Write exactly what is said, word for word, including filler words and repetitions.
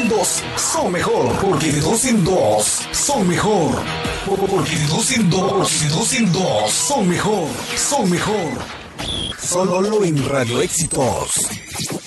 en dos son mejor. Porque de dos en dos son mejor. Porque de dos en dos, de dos en dos son mejor. Son mejor. Solo en Radio Éxitos.